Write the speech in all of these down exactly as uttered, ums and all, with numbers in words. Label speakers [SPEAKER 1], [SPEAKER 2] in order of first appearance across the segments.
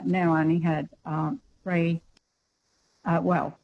[SPEAKER 1] now only had um, three, uh, well,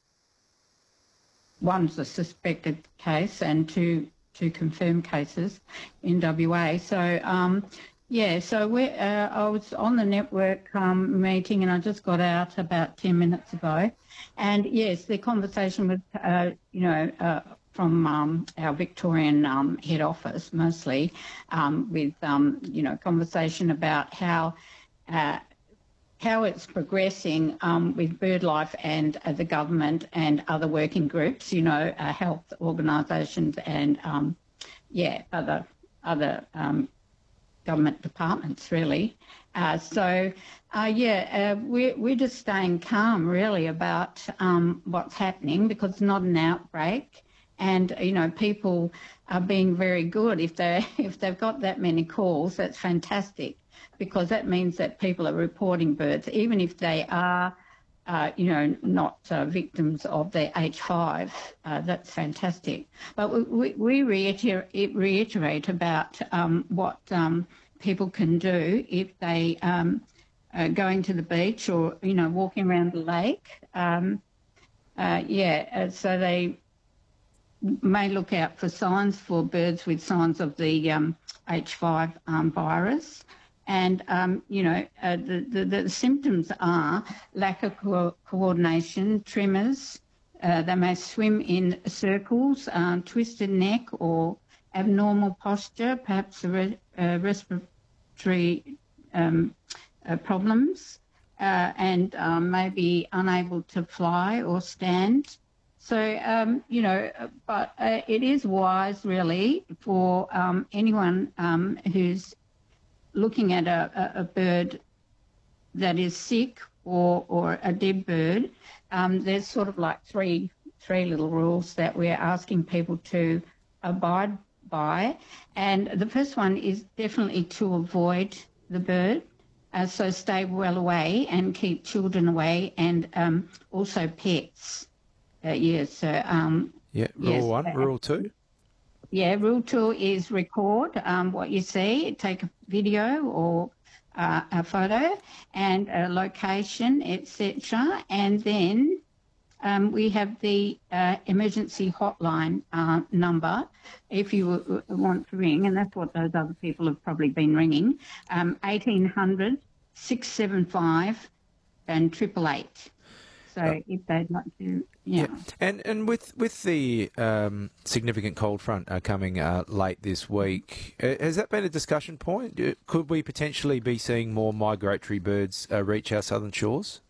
[SPEAKER 1] one's a suspected case and two two confirmed cases in W A. So, um, yeah, so we uh, I was on the network um, meeting and I just got out about ten minutes ago. And, yes, the conversation with, uh, you know, uh, from um, our Victorian um, head office mostly um, with, um, you know, conversation about how uh, how it's progressing um, with BirdLife and uh, the government and other working groups, you know, uh, health organisations and, um, yeah, other other um, government departments, really. Uh, so, uh, yeah, uh, we're, we're just staying calm, really, about um, what's happening because it's not an outbreak. And, you know, people are being very good. If, they if they've got that many calls, that's fantastic, because that means that people are reporting birds, even if they are, uh, you know, not uh, victims of the H five. Uh, that's fantastic. But we, we, we reiterate, reiterate about um, what um, people can do if they um, are going to the beach or, you know, walking around the lake. Um, uh, yeah, uh, so they may look out for signs for birds with signs of the um, H five um, virus. And, um, you know, uh, the, the, the symptoms are lack of co- coordination, tremors, uh, they may swim in circles, um, twisted neck or abnormal posture, perhaps re- uh, respiratory um, uh, problems, uh, and um, may be unable to fly or stand. So, um, you know, but uh, it is wise, really, for um, anyone um, who's looking at a, a, a bird that is sick or, or a dead bird. Um, there's sort of like three three little rules that we're asking people to abide by. And the first one is definitely to avoid the bird. Uh, so stay well away and keep children away, and um, also pets. Uh, yes. So, um,
[SPEAKER 2] yeah. Rule
[SPEAKER 1] yes,
[SPEAKER 2] one. Rule two.
[SPEAKER 1] Yeah. Rule two is record um, what you see. Take a video or uh, a photo and a location, et cetera. And then um, we have the uh, emergency hotline uh, number if you w- want to ring, and that's what those other people have probably been ringing, um, eighteen hundred, six seven five and triple eight. So
[SPEAKER 2] Uh,
[SPEAKER 1] if they'd like to, yeah.
[SPEAKER 2] Yeah, and and with with the um, significant cold front uh, coming uh, late this week, uh, has that been a discussion point? Uh, Could we potentially be seeing more migratory birds uh, reach our southern shores?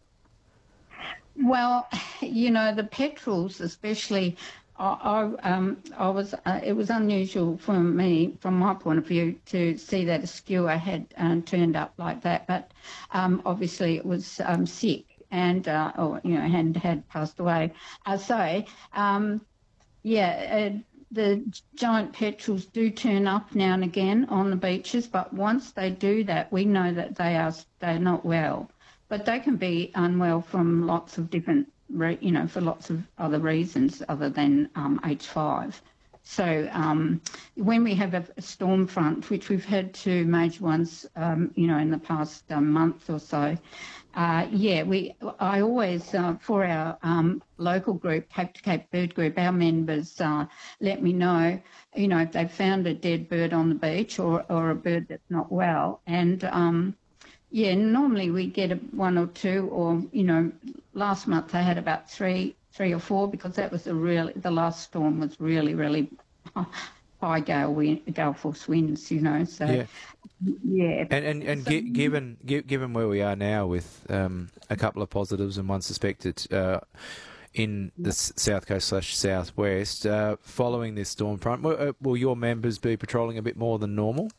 [SPEAKER 1] Well, you know, the petrels, especially, I, I, um, I was. Uh, it was unusual for me, from my point of view, to see that a skua had um, turned up like that. But um, obviously, it was um, sick and, uh, or you know, had had passed away. Uh, so, um, yeah. Uh, the giant petrels do turn up now and again on the beaches, but once they do that, we know that they are they're not well. But they can be unwell from lots of different, re- you know, for lots of other reasons other than um, H five. So um, when we have a, a storm front, which we've had two major ones, um, you know, in the past um, month or so, uh, yeah, we. I always, uh, for our um, local group, Cape to Cape Bird Group, our members uh, let me know, you know, if they've found a dead bird on the beach or, or a bird that's not well. And, um, yeah, normally we get a, one or two, or, you know, last month I had about three three or four, because that was a really, the last storm was really, really high gale, wind, gale force winds, you know, so...
[SPEAKER 2] Yeah.
[SPEAKER 1] Yeah.
[SPEAKER 2] And and, and
[SPEAKER 1] So,
[SPEAKER 2] gi- given gi- given where we are now with um, a couple of positives and one suspected uh, in the s- south coast slash southwest, uh, following this storm front, will, uh, will your members be patrolling a bit more than normal?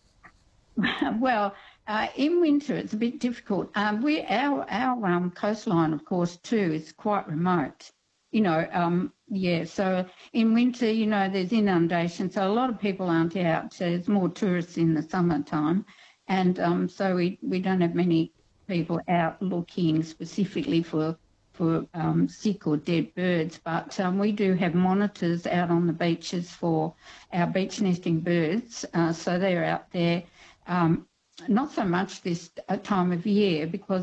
[SPEAKER 1] well, uh, in winter it's a bit difficult. Um, we our our um, coastline, of course, too, is quite remote. You know, um, yeah. So in winter, you know, there's inundation, so a lot of people aren't out. So there's more tourists in the summertime, and um, so we we don't have many people out looking specifically for for um, sick or dead birds. But um, we do have monitors out on the beaches for our beach nesting birds. Uh, so they're out there. Um, not so much this uh, time of year, because